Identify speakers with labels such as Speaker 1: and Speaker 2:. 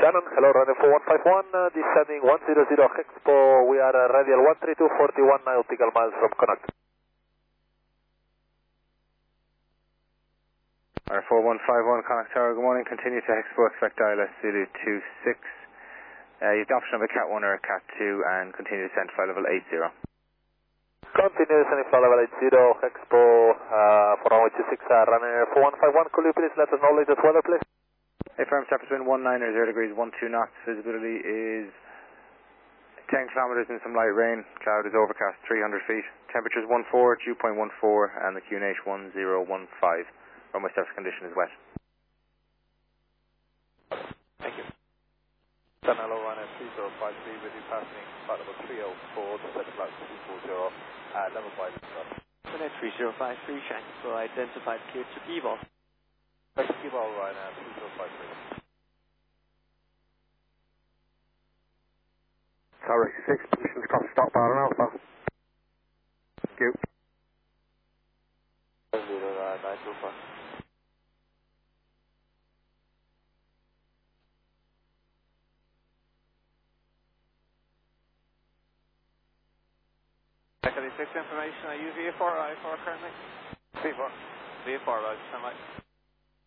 Speaker 1: Canon, hello, runway 4151, descending 100 Expo, we are radial 132, 41 nautical miles from Connacht.
Speaker 2: Our 4151 Connacht Tower, good morning, continue to Expo, expect ILS Zulu 26. You have the option of a Cat 1 or a Cat 2 and continue to descend to flight level 80.
Speaker 1: Continue descending flight level 80, Expo, for runway 26, runway 4151, could you please let us know latest weather, please?
Speaker 2: A firm temperature between 19 degrees, 12 knots, visibility is 10 kilometers and some light rain, cloud is overcast 300 feet, temperature is 14, dew point 14 and the QNH 1015, runway surface condition is wet.
Speaker 1: Thank you. Hello, runway 3053 with you passing flight level 304, descend flight 240, level 5 stop.
Speaker 3: Runway 3053, Shanghai, so identified clear to P-Ball.
Speaker 1: P-Ball, runway 3053.
Speaker 4: Tower 66, positions across stop bar and alpha. Thank you.
Speaker 1: 925.
Speaker 3: Secondary 6 information, are you VFR or I4 currently?
Speaker 1: V4.
Speaker 3: VFR, right, stand by.